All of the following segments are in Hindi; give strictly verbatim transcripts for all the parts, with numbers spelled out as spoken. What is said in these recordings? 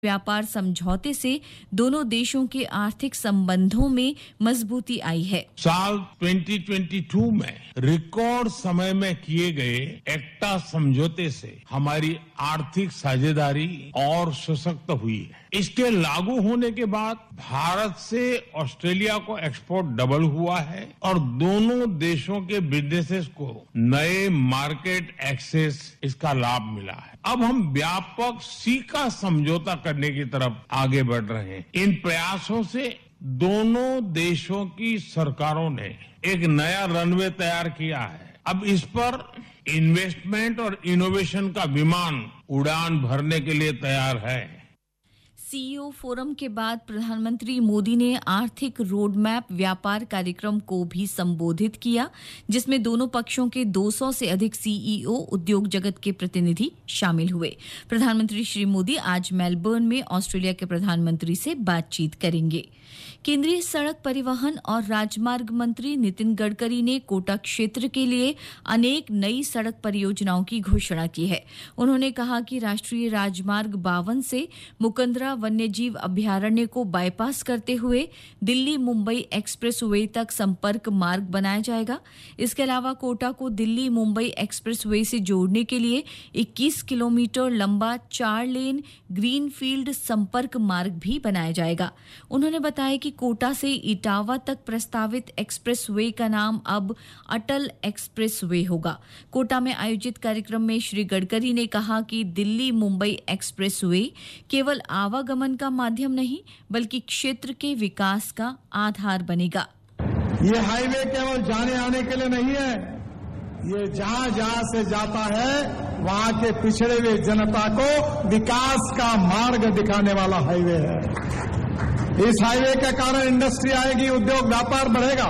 व्यापार समझौते से दोनों देशों के आर्थिक संबंधों में मजबूती आई है। साल दो हज़ार बाईस में रिकॉर्ड समय में किए गए एक्टा समझौते से हमारी आर्थिक साझेदारी और सशक्त हुई है। इसके लागू होने के बाद भारत से ऑस्ट्रेलिया को एक्सपोर्ट डबल हुआ है और दोनों देशों के बिजनेसेस को नए मार्केट एक्सेस इसका लाभ मिला है। अब हम व्यापक सीका समझौता करने की तरफ आगे बढ़ रहे हैं। इन प्रयासों से दोनों देशों की सरकारों ने एक नया रनवे तैयार किया है। अब इस पर इन्वेस्टमेंट और इनोवेशन का विमान उड़ान भरने के लिए तैयार है। सीईओ फोरम के बाद प्रधानमंत्री मोदी ने आर्थिक रोडमैप व्यापार कार्यक्रम को भी संबोधित किया, जिसमें दोनों पक्षों के दो सौ से अधिक सीईओ, उद्योग जगत के प्रतिनिधि शामिल हुए। प्रधानमंत्री श्री मोदी आज मेलबर्न में ऑस्ट्रेलिया के प्रधानमंत्री से बातचीत करेंगे। केंद्रीय सड़क परिवहन और राजमार्ग मंत्री नितिन गडकरी ने कोटा क्षेत्र के लिए अनेक नई सड़क परियोजनाओं की घोषणा की है। उन्होंने कहा कि राष्ट्रीय राजमार्ग बावन से मुकंदरा वन्यजीव अभयारण्य को बाईपास करते हुए दिल्ली मुंबई एक्सप्रेसवे तक संपर्क मार्ग बनाया जाएगा। इसके अलावा कोटा को दिल्ली मुंबई एक्सप्रेसवे से जोड़ने के लिए इक्कीस किलोमीटर लंबा चार लेन ग्रीनफील्ड संपर्क मार्ग भी बनाया जाएगा। उन्होंने बताया कि कोटा से इटावा तक प्रस्तावित एक्सप्रेसवे का नाम अब अटल एक्सप्रेसवे होगा। कोटा में आयोजित कार्यक्रम में श्री गडकरी ने कहा कि दिल्ली मुंबई एक्सप्रेसवे केवल आवागमन का माध्यम नहीं बल्कि क्षेत्र के विकास का आधार बनेगा। ये हाईवे केवल जाने आने के लिए नहीं है, ये जहां जहां से जाता है वहां के पिछड़े हुए जनता को विकास का मार्ग दिखाने वाला हाईवे है। इस हाईवे के कारण इंडस्ट्री आएगी, उद्योग व्यापार बढ़ेगा,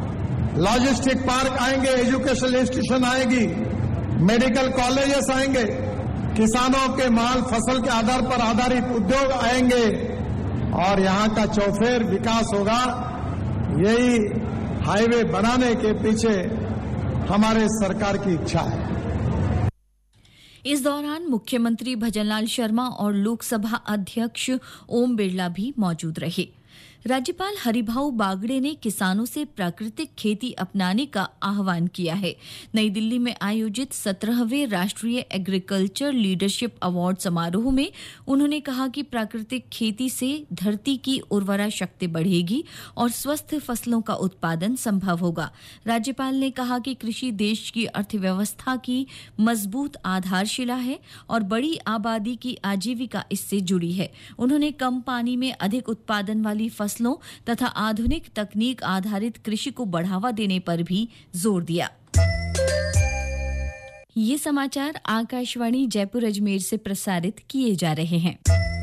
लॉजिस्टिक पार्क आएंगे, एजुकेशनल इंस्टीट्यूशन आएगी, मेडिकल कॉलेजेस आएंगे, किसानों के माल फसल के आधार पर आधारित उद्योग आएंगे और यहां का चौफेर विकास होगा। यही हाईवे बनाने के पीछे हमारे सरकार की इच्छा है। इस दौरान मुख्यमंत्री भजनलाल शर्मा और लोकसभा अध्यक्ष ओम बिरला भी मौजूद रहे। राज्यपाल हरिभाऊ बागड़े ने किसानों से प्राकृतिक खेती अपनाने का आह्वान किया है। नई दिल्ली में आयोजित सत्रहवें राष्ट्रीय एग्रीकल्चर लीडरशिप अवार्ड समारोह में उन्होंने कहा कि प्राकृतिक खेती से धरती की उर्वरा शक्ति बढ़ेगी और स्वस्थ फसलों का उत्पादन संभव होगा। राज्यपाल ने कहा कि कृषि देश की अर्थव्यवस्था की मजबूत आधारशिला है और बड़ी आबादी की आजीविका इससे जुड़ी है। उन्होंने कम पानी में अधिक उत्पादन वाली फसलों तथा आधुनिक तकनीक आधारित कृषि को बढ़ावा देने पर भी जोर दिया। ये समाचार आकाशवाणी जयपुर अजमेर से प्रसारित किए जा रहे हैं।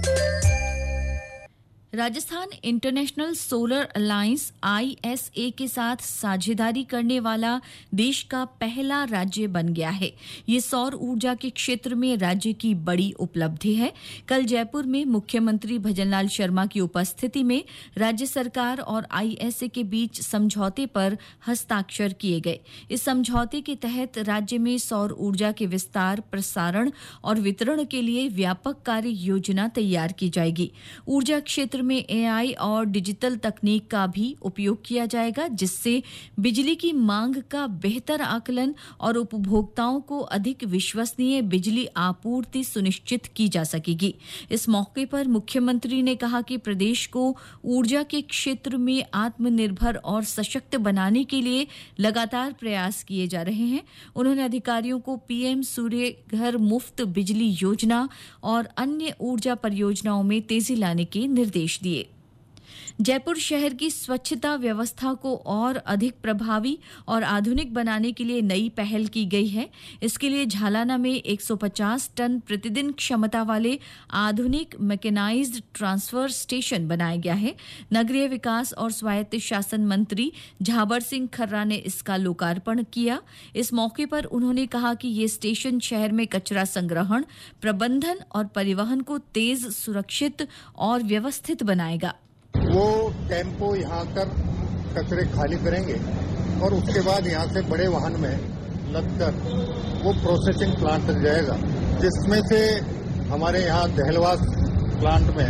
Rajasthan international solar alliance I S A के साथ साझेदारी करने वाला देश का पहला राज्य बन गया है। ये सौर ऊर्जा के क्षेत्र में राज्य की बड़ी उपलब्धि है। कल जयपुर में मुख्यमंत्री भजनलाल शर्मा की उपस्थिति में राज्य सरकार और आई एस ए के बीच समझौते पर हस्ताक्षर किए गए। इस समझौते के तहत राज्य में सौर ऊर्जा के विस्तार, प्रसारण और वितरण के लिए व्यापक कार्य योजना तैयार की जाएगी। ऊर्जा क्षेत्र में एआई और डिजिटल तकनीक का भी उपयोग किया जाएगा, जिससे बिजली की मांग का बेहतर आकलन और उपभोक्ताओं को अधिक विश्वसनीय बिजली आपूर्ति सुनिश्चित की जा सकेगी। इस मौके पर मुख्यमंत्री ने कहा कि प्रदेश को ऊर्जा के क्षेत्र में आत्मनिर्भर और सशक्त बनाने के लिए लगातार प्रयास किए जा रहे हैं। उन्होंने अधिकारियों को पीएम सूर्य घर मुफ्त बिजली योजना और अन्य ऊर्जा परियोजनाओं में तेजी लाने के निर्देश दिए। जयपुर शहर की स्वच्छता व्यवस्था को और अधिक प्रभावी और आधुनिक बनाने के लिए नई पहल की गई है। इसके लिए झालाना में एक सौ पचास टन प्रतिदिन क्षमता वाले आधुनिक मैकेनाइज्ड ट्रांसफर स्टेशन बनाया गया है। नगरीय विकास और स्वायत्त शासन मंत्री झाबर सिंह खर्रा ने इसका लोकार्पण किया। इस मौके पर उन्होंने कहा कि ये स्टेशन शहर में कचरा संग्रहण, प्रबंधन और परिवहन को तेज, सुरक्षित और व्यवस्थित बनाएगा। वो टेम्पो यहाँ कर कचरे खाली करेंगे और उसके बाद यहाँ से बड़े वाहन में लगकर वो प्रोसेसिंग प्लांट तक जाएगा, जिसमें से हमारे यहाँ दहलवास प्लांट में